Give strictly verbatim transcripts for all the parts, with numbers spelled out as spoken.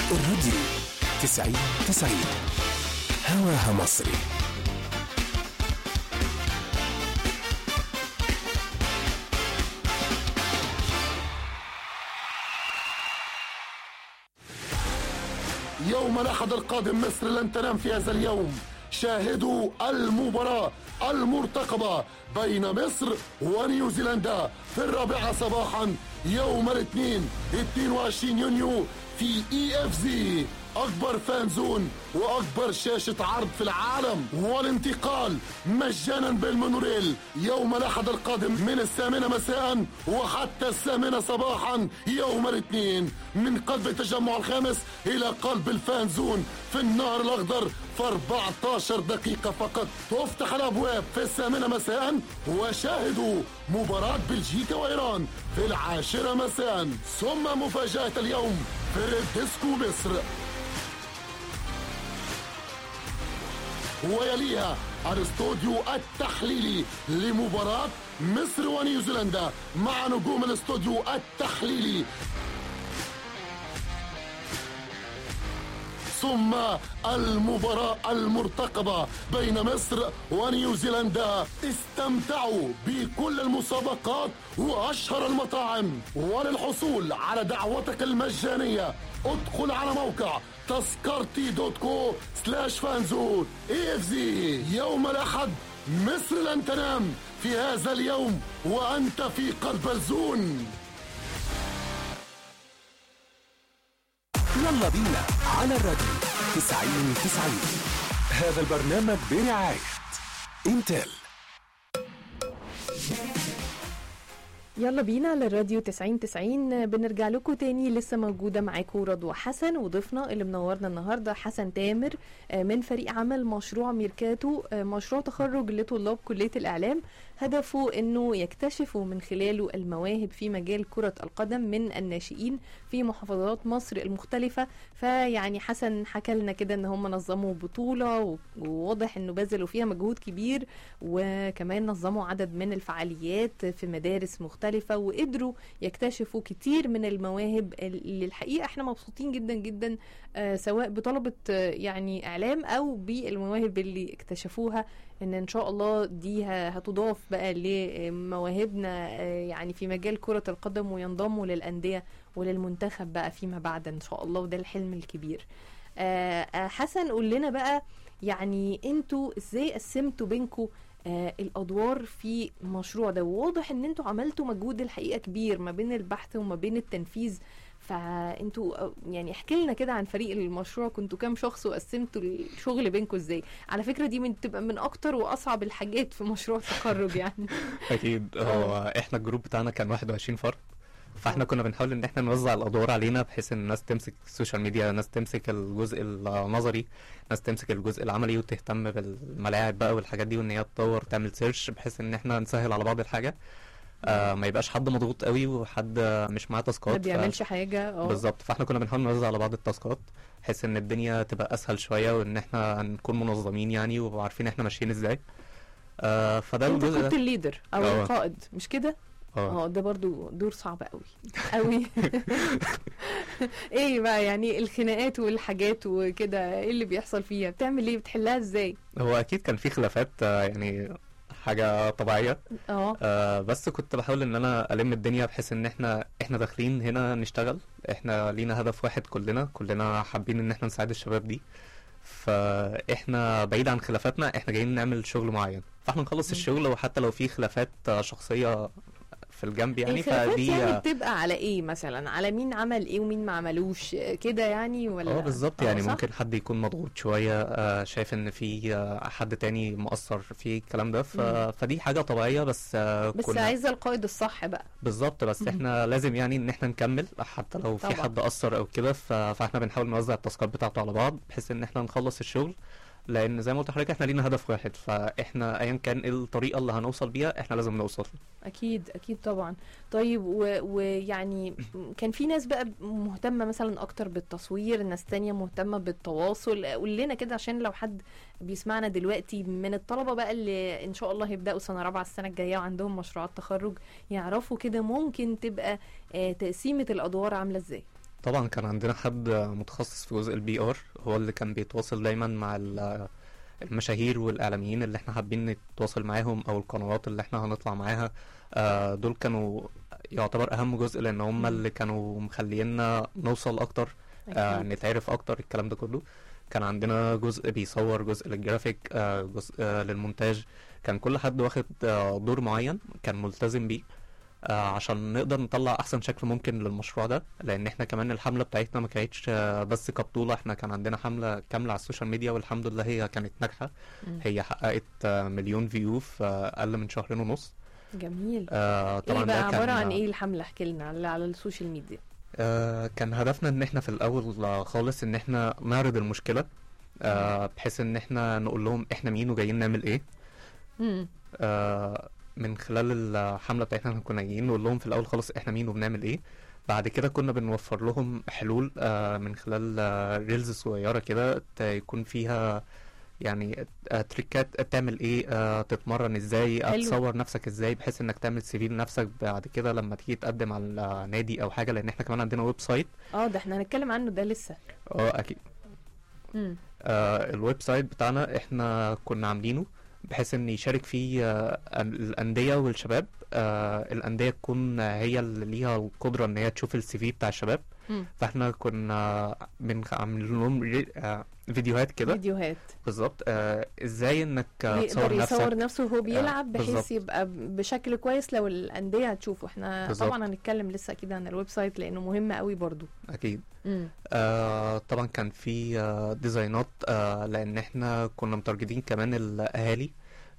الراديو تسعين تسعين هواها مصري. يوم الأحد القادم مصر لن تنام في هذا اليوم. شاهدوا المباراة المرتقبة بين مصر ونيوزيلندا في الرابعة صباحا يوم الاثنين اثنين وعشرين يونيو في اي اف زي، اكبر فانزون واكبر شاشة عرض في العالم، والانتقال مجانا بالمونوريل يوم الاحد القادم من الثامنة مساء وحتى الثامنة صباحا يوم الاثنين، من قلب التجمع الخامس الى قلب الفانزون في النهر الاخضر في أربعة عشر دقيقة فقط. تفتح الابواب في الثامنة مساء، وشاهدوا مباراة بلجيكا وايران في العاشرة مساء. ثم مفاجأة اليوم في ديسكو مصر، ويليها الاستوديو التحليلي لمباراة مصر ونيوزيلندا مع نجوم الاستوديو التحليلي. ثم المباراة المرتقبة بين مصر ونيوزيلندا. استمتعوا بكل المسابقات وأشهر المطاعم، وللحصول على دعوتك المجانية ادخل على موقع تذكرتي دوت كو سلاش فانزون اي اف زي. يوم الأحد مصر لن تنام في هذا اليوم وأنت في قلب الزون. يلا بينا على الراديو تسعين تسعين. هذا البرنامج برعاية انتل. يلا بينا على الراديو تسعين تسعين. بنرجع لكم تاني، لسه موجودة معاكم رضوى حسن، وضيفنا اللي منورنا النهاردة حسن تامر من فريق عمل مشروع ميركاتو، مشروع تخرج لطلاب كلية الإعلام هدفه انه يكتشفوا من خلاله المواهب في مجال كرة القدم من الناشئين في محافظات مصر المختلفة. فيعني حسن حكى لنا كده ان هم نظموا بطولة وواضح انه بذلوا فيها مجهود كبير، وكمان نظموا عدد من الفعاليات في مدارس مختلفة وقدروا يكتشفوا كتير من المواهب اللي الحقيقة احنا مبسوطين جدا جدا، آه سواء بطلبة آه يعني اعلام او بالمواهب اللي اكتشفوها، ان ان شاء الله دي هتضاف بقى لمواهبنا يعني في مجال كرة القدم وينضموا للأندية وللمنتخب بقى فيما بعد ان شاء الله، وده الحلم الكبير. حسن قول لنا بقى، يعني انتوا ازاي قسمتوا بينكوا الادوار في المشروع ده؟ وواضح ان انتوا عملتوا مجهود الحقيقة كبير ما بين البحث وما بين التنفيذ، فانتوا يعني احكي لنا كده عن فريق المشروع، كنتوا كام شخص وقسمتوا الشغل بينكم ازاي؟ على فكرة دي من تبقى من اكتر واصعب الحاجات في مشروع تخرج يعني. اكيد. هو احنا الجروب بتاعنا كان واحد وعشرين فرد، فاحنا كنا بنحاول ان احنا نوزع الادوار علينا بحيث ان الناس تمسك السوشيال ميديا، ناس تمسك الجزء النظري، ناس تمسك الجزء العملي وتهتم بالملاعب بقى والحاجات دي، وان هي تطور تعمل سيرش بحيث ان احنا نسهل على بعض الحاجة. آه ما يبقاش حد مضغوط قوي وحد مش معاه تاسكات ما بيعملش ف... حاجه. اه بالظبط. فاحنا كنا بنحاول نوزع على بعض التاسكات بحيث ان الدنيا تبقى اسهل شويه، وان احنا نكون منظمين يعني وعارفين احنا ماشيين ازاي. آه فده انت الجزء كنت ده. الليدر او أوه. القائد مش كده؟ اه ده برضو دور صعب قوي قوي. ايه بقى يعني الخناقات والحاجات وكده، ايه اللي بيحصل فيها؟ بتعمل ايه؟ بتحلها ازاي؟ هو اكيد كان في خلافات، آه يعني حاجة طبيعية. اه آه بس كنت بحاول ان انا الم الدنيا بحيث ان احنا احنا داخلين هنا نشتغل، احنا لينا هدف واحد، كلنا كلنا حابين ان احنا نساعد الشباب دي، فاحنا بعيد عن خلافاتنا، احنا جايين نعمل شغل معين، فاحنا نخلص الشغل، وحتى لو في خلافات شخصية في الجنب يعني فدي يعني بتبقى على ايه مثلا؟ على مين عمل ايه ومين ما عملوش كده يعني؟ ولا اه بالظبط يعني صح؟ ممكن حد يكون مضغوط شويه، آه شايف ان في آه حد تاني مؤثر في الكلام ده، ف... فدي حاجه طبيعيه. بس آه بس كنا... عايزه القائد الصح بقى. بالظبط. بس مم. احنا لازم يعني ان احنا نكمل حتى لو طبعا. في حد اثر او كده، ف... فاحنا بنحاول نوزع التاسكات بتاعته على بعض بحيث ان احنا نخلص الشغل، لان زي ما قلت لحضرتك احنا لينا هدف واحد، فاحنا ايا كان الطريقه اللي هنوصل بيها احنا لازم نوصل. اكيد اكيد طبعا. طيب ويعني و كان في ناس بقى مهتمه مثلا اكتر بالتصوير، ناس تانية مهتمه بالتواصل، قول لنا كده عشان لو حد بيسمعنا دلوقتي من الطلبه بقى اللي ان شاء الله هيبداوا سنه رابعه السنه الجايه وعندهم مشروعات تخرج، يعرفوا كده ممكن تبقى آه تقسيمه الادوار عامله ازاي. طبعا كان عندنا حد متخصص في جزء البي ار، هو اللي كان بيتواصل دايما مع المشاهير والاعلاميين اللي احنا حابين نتواصل معاهم او القنوات اللي احنا هنطلع معاها. آه دول كانوا يعتبر اهم جزء، لان هم اللي كانوا مخلينا نوصل اكتر، آه نتعرف اكتر الكلام ده كله. كان عندنا جزء بيصور، جزء للجرافيك، آه جزء آه للمونتاج. كان كل حد واخد آه دور معين كان ملتزم بيه آه عشان نقدر نطلع احسن شكل ممكن للمشروع ده. لان احنا كمان الحمله بتاعتنا ما كانتش آه بس كبطوله، احنا كان عندنا حمله كامله على السوشيال ميديا، والحمد لله هي كانت ناجحه. هي حققت آه مليون فيو في آه اقل من شهرين ونص. جميل. آه طبعا ايه بقى ده كان عباره عن ايه الحمله؟ احكي لنا على, على السوشيال ميديا. آه كان هدفنا ان احنا في الاول خالص ان احنا نعرض المشكله، آه بحيث ان احنا نقول لهم احنا مين وجايين نعمل ايه. امم آه من خلال الحمله بتاعتنا كنا جايين نقول لهم في الاول خالص احنا مين وبنعمل ايه. بعد كده كنا بنوفر لهم حلول آه من خلال آه ريلز صغيره كده يكون فيها يعني آه تريكات تعمل ايه، آه تتمرن ازاي، حلو. تصور نفسك ازاي، بحيث انك تعمل سي في لنفسك بعد كده لما تيجي تقدم على نادي او حاجه. لان احنا كمان عندنا ويب سايت. اه ده احنا هنتكلم عنه ده لسه. اه اكيد. امم آه الويب سايت بتاعنا احنا كنا عاملينه بحيث ان يشارك فيه آه الانديه والشباب. آه الانديه تكون هي اللي ليها القدره ان هي تشوف السي في بتاع الشباب. مم. فاحنا كنا من عاملين لهم ري- آه فيديوهات كده فيديوهات بالظبط، آه ازاي انك آه يقدر تصور يصور نفسك. نفسه وهو بيلعب بحيث بالظبط. يبقى بشكل كويس لو الانديه هتشوفه. احنا بالظبط. طبعا هنتكلم لسه اكيد عن الويب سايت لانه مهم قوي برضو. اكيد. امم آه طبعا كان في آه ديزاينات، آه لان احنا كنا متارجتين كمان الاهالي.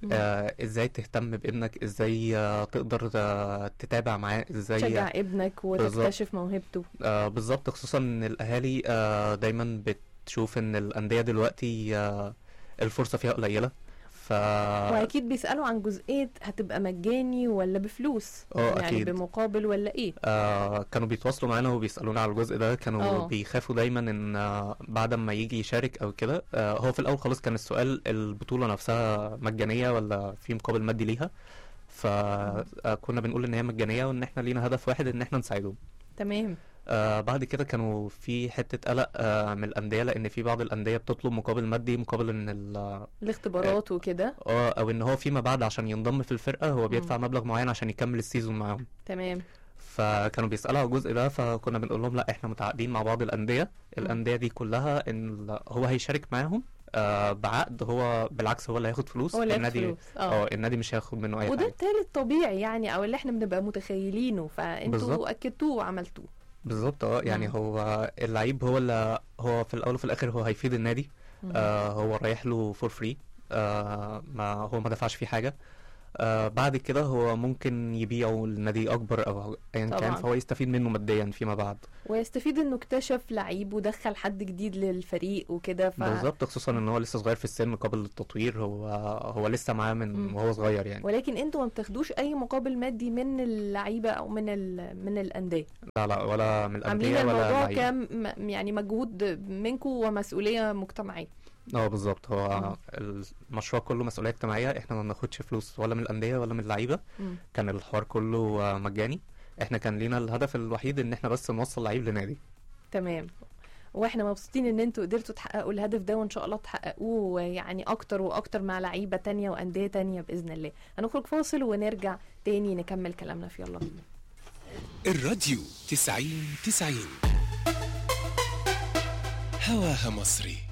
آه ازاي تهتم بابنك، ازاي آه تقدر آه تتابع معاه، ازاي تشجع ابنك وتكتشف موهبته. آه بالظبط، خصوصا ان الاهالي آه دايما بتشوف ان الانديه دلوقتي آه الفرصه فيها قليله. ف واكيد بيسالوا عن جزئيه هتبقى مجاني ولا بفلوس، اه يعني اكيد. بمقابل ولا ايه. آه كانوا بيتواصلوا معانا وبيسالونا على الجزء ده. كانوا اه. بيخافوا دايما ان آه بعد ما يجي يشارك او كده. آه هو في الاول خالص كان السؤال البطوله نفسها مجانيه ولا في مقابل مادي ليها. فكنا بنقول ان هي مجانيه وان احنا لينا هدف واحد ان احنا نساعدهم. تمام. آه بعد كده كانوا في حتة قلق آه من الأندية، لأن في بعض الأندية بتطلب مقابل مادي، مقابل إن ال الاختبارات وكده. اه أو إن هو فيما بعد عشان ينضم في الفرقة هو بيدفع مم. مبلغ معين عشان يكمل السيزون معاهم. تمام. فكانوا بيسألوا على الجزء ده، فكنا بنقول لهم لا إحنا متعاقدين مع بعض الأندية. الأندية دي كلها إن ال- هو هيشارك معاهم آه بعقد، هو بالعكس هو اللي هياخد فلوس. هو اللي هياخد النادي فلوس. اه اه النادي مش هياخد منه أي وده حاجة. بالتالي الطبيعي يعني، او اللي احنا بنبقى متخيلينه، فانتوا بالظبط. اكدتوه وعملتوه. بالظبط. اه يعني مم. هو اللعيب هو اللي هو في الاول وفي الاخر هو هيفيد النادي. مم. آه هو رايح له فور فري. آه ما هو ما دفعش فيه حاجه. آه بعد كده هو ممكن يبيعه لنادي اكبر او ايا كان، طبعا. فهو يستفيد منه ماديا فيما بعد. ويستفيد انه اكتشف لعيب ودخل حد جديد للفريق وكده. ف... بالظبط، خصوصا ان هو لسه صغير في السن قبل التطوير. هو هو لسه معاه من مم. وهو صغير يعني. ولكن انتوا ما بتاخدوش اي مقابل مادي من اللعيبه او من ال... من الانديه. لا لا، ولا من عاملين الانديه ولا الموضوع اللعيبه. كم يعني مجهود منكم ومسؤوليه مجتمعيه. اه بالظبط، مم. هو المشروع كله مسؤوليه اجتماعيه. احنا ما بناخدش فلوس ولا من الانديه ولا من اللعيبه. مم. كان الحوار كله آه، مجاني. احنا كان لينا الهدف الوحيد ان احنا بس نوصل لعيب لنادي. تمام. واحنا مبسوطين ان انتوا قدرتوا تحققوا الهدف ده، وان شاء الله تحققوه يعني اكتر واكتر مع لعيبه تانية وانديه تانية باذن الله. هنخرج فاصل ونرجع تاني نكمل كلامنا في يلا بينا. الراديو تسعين تسعين هواها مصري.